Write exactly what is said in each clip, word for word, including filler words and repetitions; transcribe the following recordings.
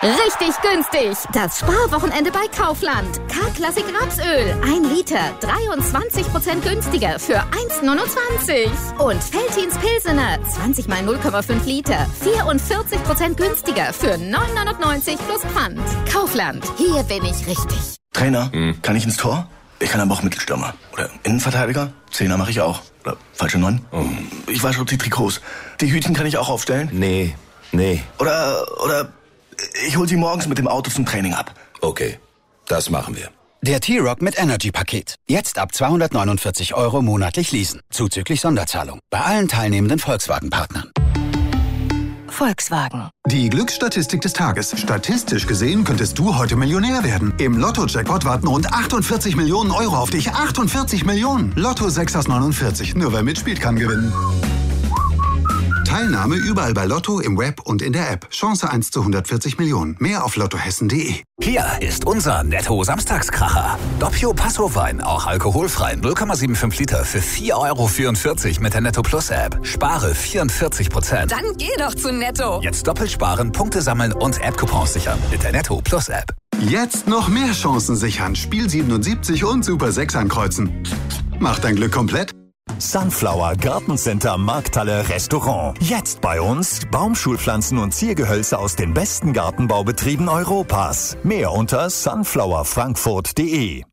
Richtig günstig! Das Sparwochenende bei Kaufland. K-Klassik Rapsöl. ein Liter, dreiundzwanzig Prozent günstiger für eins Komma neunundzwanzig. Und Veltins Pilsener, zwanzig mal null Komma fünf Liter, vierundvierzig Prozent günstiger für neun Komma neunundneunzig plus Pfand. Kaufland, hier bin ich richtig. Trainer, hm. kann ich ins Tor? Ich kann aber auch Mittelstürmer. Oder Innenverteidiger? Zehner mache ich auch. Oder falsche Neun? Oh. Ich wasche die Trikots. Die Hütchen kann ich auch aufstellen? Nee, nee. Oder, oder ich hol sie morgens mit dem Auto zum Training ab. Okay, das machen wir. Der T-Rock mit Energy-Paket. Jetzt ab zweihundertneunundvierzig Euro monatlich leasen. Zuzüglich Sonderzahlung. Bei allen teilnehmenden Volkswagen-Partnern. Volkswagen. Die Glücksstatistik des Tages. Statistisch gesehen könntest du heute Millionär werden. Im Lotto-Jackpot warten rund achtundvierzig Millionen Euro auf dich. achtundvierzig Millionen. Lotto sechs aus neunundvierzig. Nur wer mitspielt, kann gewinnen. Teilnahme überall bei Lotto, im Web und in der App. Chance eins zu hundertvierzig Millionen. Mehr auf lottohessen punkt de. Hier ist unser Netto-Samstagskracher. Doppio Passo-Wein, auch alkoholfrei, null Komma fünfundsiebzig Liter für vier Euro vierundvierzig mit der Netto Plus App. Spare vierundvierzig Prozent. Dann geh doch zu Netto. Jetzt doppelt sparen, Punkte sammeln und App-Coupons sichern mit der Netto Plus App. Jetzt noch mehr Chancen sichern. Spiel siebenundsiebzig und Super sechs ankreuzen. Mach dein Glück komplett. Sunflower Gartencenter Markthalle Restaurant. Jetzt bei uns Baumschulpflanzen und Ziergehölze aus den besten Gartenbaubetrieben Europas. Mehr unter sunflower frankfurt punkt de.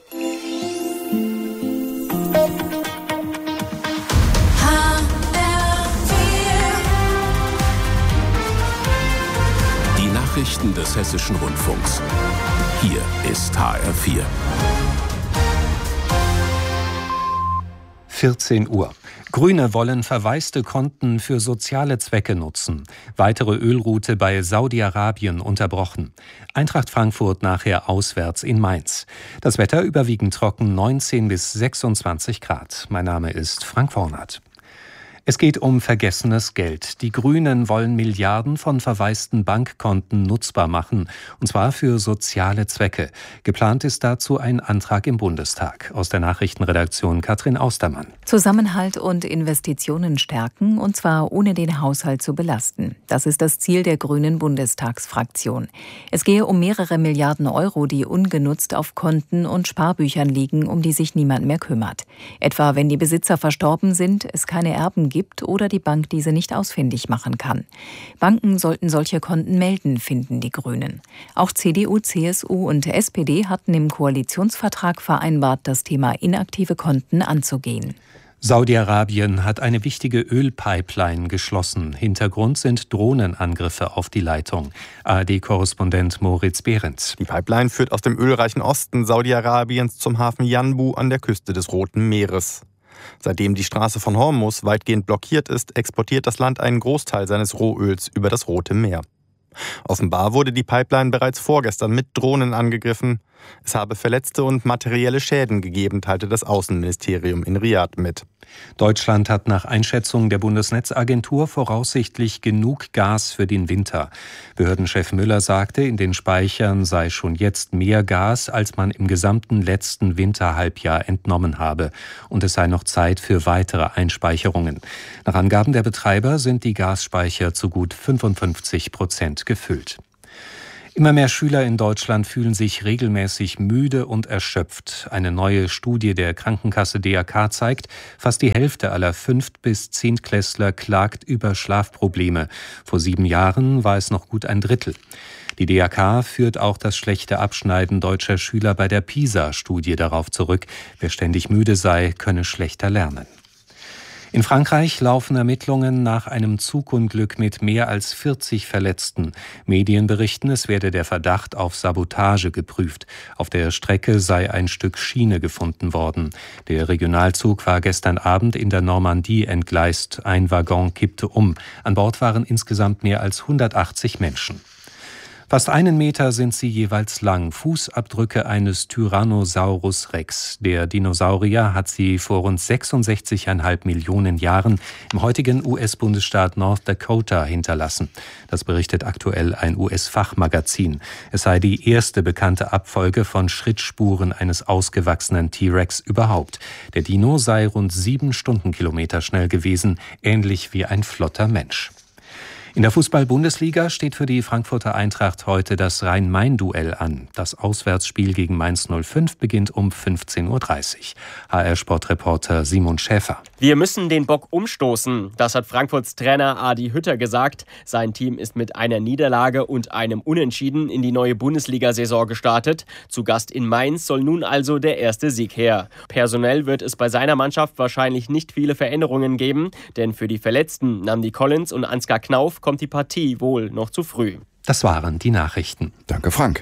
Die Nachrichten des Hessischen Rundfunks. Hier ist H R vier. vierzehn Uhr. Grüne wollen verwaiste Konten für soziale Zwecke nutzen. Weitere Ölroute bei Saudi-Arabien unterbrochen. Eintracht Frankfurt nachher auswärts in Mainz. Das Wetter überwiegend trocken, neunzehn bis sechsundzwanzig Grad. Mein Name ist Frank Wornath. Es geht um vergessenes Geld. Die Grünen wollen Milliarden von verwaisten Bankkonten nutzbar machen, und zwar für soziale Zwecke. Geplant ist dazu ein Antrag im Bundestag. Aus der Nachrichtenredaktion Katrin Austermann. Zusammenhalt und Investitionen stärken, und zwar ohne den Haushalt zu belasten. Das ist das Ziel der Grünen Bundestagsfraktion. Es gehe um mehrere Milliarden Euro, die ungenutzt auf Konten und Sparbüchern liegen, um die sich niemand mehr kümmert. Etwa wenn die Besitzer verstorben sind, es keine Erben gibt oder die Bank diese nicht ausfindig machen kann. Banken sollten solche Konten melden, finden die Grünen. Auch C D U, C S U und S P D hatten im Koalitionsvertrag vereinbart, das Thema inaktive Konten anzugehen. Saudi-Arabien hat eine wichtige Ölpipeline geschlossen. Hintergrund sind Drohnenangriffe auf die Leitung. A R D-Korrespondent Moritz Behrendt. Die Pipeline führt aus dem ölreichen Osten Saudi-Arabiens zum Hafen Yanbu an der Küste des Roten Meeres. Seitdem die Straße von Hormuz weitgehend blockiert ist, exportiert das Land einen Großteil seines Rohöls über das Rote Meer. Offenbar wurde die Pipeline bereits vorgestern mit Drohnen angegriffen. Es habe Verletzte und materielle Schäden gegeben, teilte das Außenministerium in Riad mit. Deutschland hat nach Einschätzung der Bundesnetzagentur voraussichtlich genug Gas für den Winter. Behördenchef Müller sagte, in den Speichern sei schon jetzt mehr Gas, als man im gesamten letzten Winterhalbjahr entnommen habe. Und es sei noch Zeit für weitere Einspeicherungen. Nach Angaben der Betreiber sind die Gasspeicher zu gut fünfundfünfzig Prozent gefüllt. Immer mehr Schüler in Deutschland fühlen sich regelmäßig müde und erschöpft. Eine neue Studie der Krankenkasse D R K zeigt, fast die Hälfte aller Fünft- bis Zehntklässler klagt über Schlafprobleme. Vor sieben Jahren war es noch gut ein Drittel. Die D R K führt auch das schlechte Abschneiden deutscher Schüler bei der PISA-Studie darauf zurück. Wer ständig müde sei, könne schlechter lernen. In Frankreich laufen Ermittlungen nach einem Zugunglück mit mehr als vierzig Verletzten. Medien berichten, es werde der Verdacht auf Sabotage geprüft. Auf der Strecke sei ein Stück Schiene gefunden worden. Der Regionalzug war gestern Abend in der Normandie entgleist. Ein Waggon kippte um. An Bord waren insgesamt mehr als hundertachtzig Menschen. Fast einen Meter sind sie jeweils lang, Fußabdrücke eines Tyrannosaurus Rex. Der Dinosaurier hat sie vor rund sechsundsechzig Komma fünf Millionen Jahren im heutigen U S-Bundesstaat North Dakota hinterlassen. Das berichtet aktuell ein U S-Fachmagazin. Es sei die erste bekannte Abfolge von Schrittspuren eines ausgewachsenen T-Rex überhaupt. Der Dino sei rund sieben Stundenkilometer schnell gewesen, ähnlich wie ein flotter Mensch. In der Fußball-Bundesliga steht für die Frankfurter Eintracht heute das Rhein-Main-Duell an. Das Auswärtsspiel gegen Mainz null fünf beginnt um fünfzehn Uhr dreißig. H R-Sportreporter Simon Schäfer. Wir müssen den Bock umstoßen. Das hat Frankfurts Trainer Adi Hütter gesagt. Sein Team ist mit einer Niederlage und einem Unentschieden in die neue Bundesliga-Saison gestartet. Zu Gast in Mainz soll nun also der erste Sieg her. Personell wird es bei seiner Mannschaft wahrscheinlich nicht viele Veränderungen geben, denn für die Verletzten Namdi Collins und Ansgar Knauf kommt die Partie wohl noch zu früh. Das waren die Nachrichten. Danke, Frank.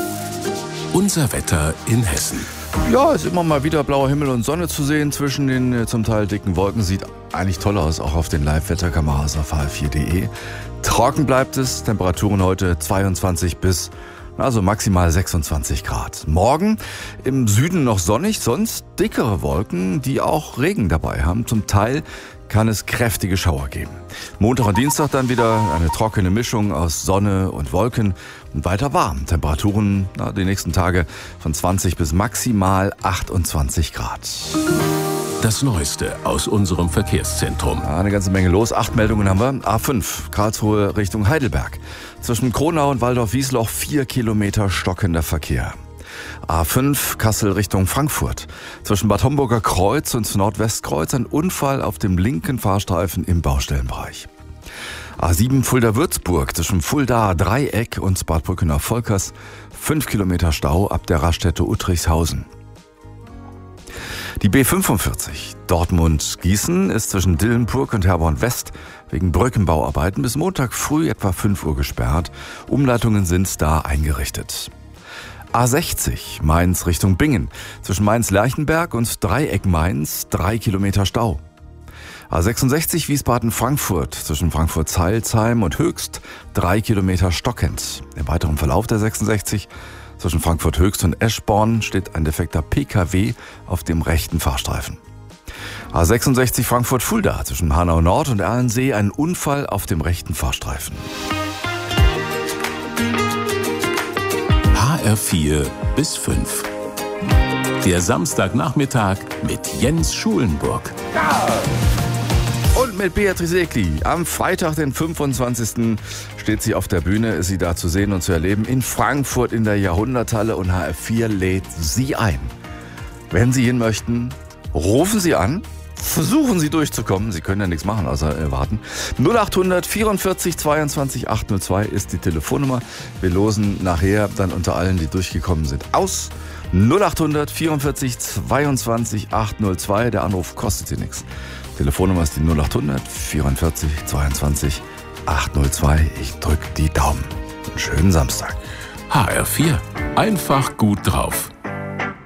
Unser Wetter in Hessen. Ja, ist immer mal wieder blauer Himmel und Sonne zu sehen zwischen den äh, zum Teil dicken Wolken. Sieht eigentlich toll aus, auch auf den Live-Wetterkameras auf H R vier punkt de. Trocken bleibt es, Temperaturen heute zweiundzwanzig bis also maximal sechsundzwanzig Grad. Morgen im Süden noch sonnig, sonst dickere Wolken, die auch Regen dabei haben. Zum Teil kann es kräftige Schauer geben. Montag und Dienstag dann wieder eine trockene Mischung aus Sonne und Wolken und weiter warm. Temperaturen na, die nächsten Tage von zwanzig bis maximal achtundzwanzig Grad. Das Neueste aus unserem Verkehrszentrum. Ja, eine ganze Menge los. Acht Meldungen haben wir. A fünf, Karlsruhe Richtung Heidelberg. Zwischen Kronau und Waldorf-Wiesloch vier Kilometer stockender Verkehr. A fünf, Kassel Richtung Frankfurt. Zwischen Bad Homburger Kreuz und Nordwestkreuz ein Unfall auf dem linken Fahrstreifen im Baustellenbereich. A sieben, Fulda-Würzburg. Zwischen Fulda Dreieck und Bad Brückenau-Volkers fünf Kilometer Stau ab der Raststätte Uttrichshausen. Die B fünfundvierzig Dortmund-Gießen ist zwischen Dillenburg und Herborn West wegen Brückenbauarbeiten bis Montag früh etwa fünf Uhr gesperrt. Umleitungen sind da eingerichtet. A sechzig Mainz Richtung Bingen. Zwischen Mainz-Lerchenberg und Dreieck Mainz drei Kilometer Stau. A sechsundsechzig Wiesbaden-Frankfurt. Zwischen Frankfurt-Zeilsheim und Höchst drei Kilometer stockend. Im weiteren Verlauf der sechsundsechzig zwischen Frankfurt Höchst und Eschborn steht ein defekter P K W auf dem rechten Fahrstreifen. A sechsundsechzig Frankfurt-Fulda. Zwischen Hanau Nord und Erlensee ein Unfall auf dem rechten Fahrstreifen. H R vier bis fünf. Der Samstagnachmittag mit Jens Schulenburg. Ja. Und mit Beatrice Egli. Am Freitag, den fünfundzwanzigsten steht sie auf der Bühne, ist sie da zu sehen und zu erleben in Frankfurt in der Jahrhunderthalle und H R vier lädt Sie ein. Wenn Sie hin möchten, rufen Sie an, versuchen Sie durchzukommen. Sie können ja nichts machen, außer äh, warten. null achthundert vierundvierzig zweiundzwanzig achthundertzwei ist die Telefonnummer. Wir losen nachher dann unter allen, die durchgekommen sind, aus. null achthundert vierundvierzig zweiundzwanzig achthundertzwei. Der Anruf kostet Sie nichts. Telefonnummer ist die null achthundert vierundvierzig zweiundzwanzig achthundertzwei. Ich drück die Daumen. Einen schönen Samstag. H R vier. Einfach gut drauf.